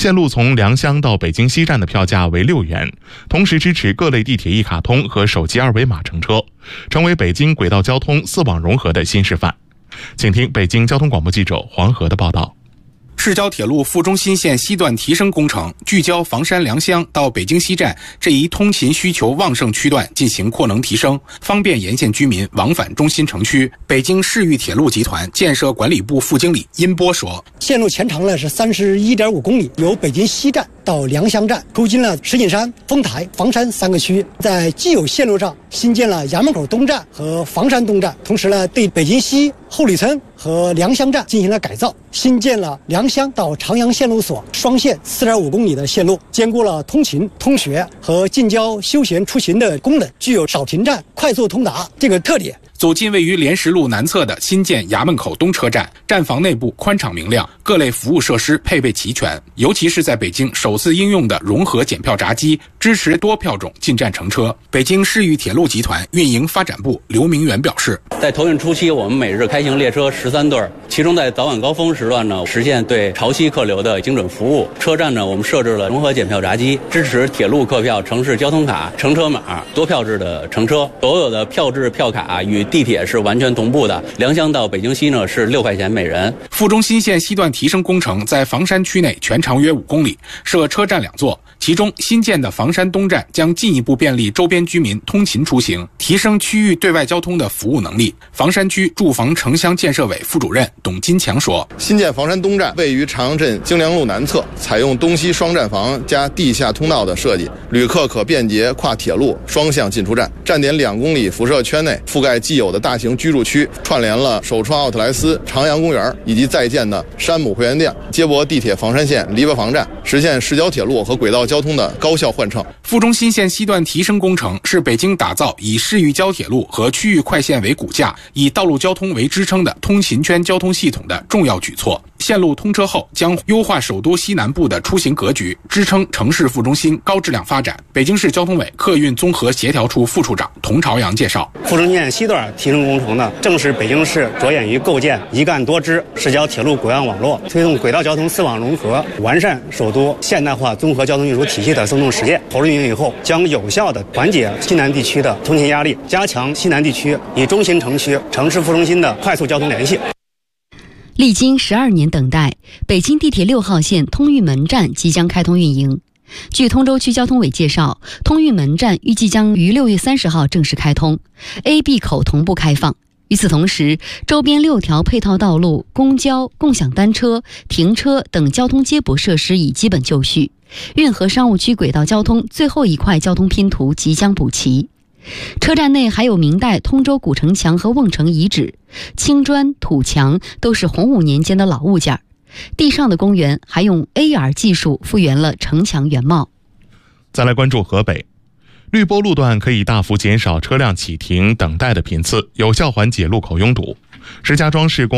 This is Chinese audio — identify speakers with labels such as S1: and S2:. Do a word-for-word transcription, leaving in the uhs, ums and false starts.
S1: 线路从良乡到北京西站的票价为六元，同时支持各类地铁一卡通和手机二维码乘车，成为北京轨道交通四网融合的新示范。请听北京交通广播记者黄河的报道。
S2: 市郊铁路阜中新线西段提升工程聚焦房山良乡到北京西站这一通勤需求旺盛区段进行扩能提升，方便沿线居民往返中心城区。北京市域铁路集团建设管理部副经理殷波说，
S3: 线路全长呢是三十一点五公里，由北京西站到良乡站，途经了石景山、丰台、房山三个区。在既有线路上新建了衙门口东站和房山东站，同时呢对北京西后里村和良乡站进行了改造，新建了良乡到长阳线路所双线四点五公里的线路，兼顾了通勤、通学和近郊休闲出行的功能，具有少停站、快速通达这个特点。
S2: 走进位于莲石路南侧的新建衙门口东车站，站房内部宽敞明亮，各类服务设施配备齐全。尤其是在北京首次应用的融合检票闸机，支持多票种进站乘车。北京市域铁路集团运营发展部刘明远表示，
S4: 在投运初期，我们每日开行列车十三对，其中在早晚高峰时段呢，实现对潮汐客流的精准服务。车站呢，我们设置了融合检票闸机，支持铁路客票、城市交通卡、乘车码多票制的乘车。所有的票制票卡与地铁是完全同步的。良乡到北京西呢是六块钱每人。
S2: 阜中新线西段提升工程在房山区内全长约五公里，设车站两座，其中新建的房山东站将进一步便利周边居民通勤出行，提升区域对外交通的服务能力。房山区住房城乡建设委副主任董金强说，
S5: 新建房山东站位于长阳镇京良路南侧，采用东西双站房加地下通道的设计，旅客可便捷跨铁路双向进出站，站点两公里辐射圈内覆盖既有的大型居住区，串联了首创奥特莱斯、长阳公园以及在建的山姆会员店，接驳地铁房山线篱笆房站，实现市郊铁路和轨道交通的高效换乘。
S2: 阜中新线西段提升工程是北京打造以市域郊铁路和区域快线为骨架，以道路交通为支撑的通勤圈交通系统的重要举措。线路通车后将优化首都西南部的出行格局，支撑城市副中心高质量发展。北京市交通委客运综合协调处副处长童朝阳介绍，
S6: 阜中线西段提升工程呢，正是北京市着眼于构建一干多支市郊铁路轨网网络，推动轨道交通四网融合，完善首都现代化综合交通运输体系的生动实践。投入运营以后，将有效地缓解西南地区的通勤压力，加强西南地区与中心城区、城市副中心的快速交通联系。
S7: 历经十二年等待，北京地铁六号线通运门站即将开通运营。据通州区交通委介绍，通运门站预计将于六月三十号正式开通 ，A、B 口同步开放。与此同时，周边六条配套道路、公交、共享单车、停车等交通接驳设施已基本就绪，运河商务区轨道交通最后一块交通拼图即将补齐。车站内还有明代通州古城墙和瓮城遗址，青砖、土墙都是洪武年间的老物件。地上的公园还用 A R 技术复原了城墙原貌。
S1: 再来关注河北，绿波路段可以大幅减少车辆启停等待的频次，有效缓解路口拥堵。石家庄市公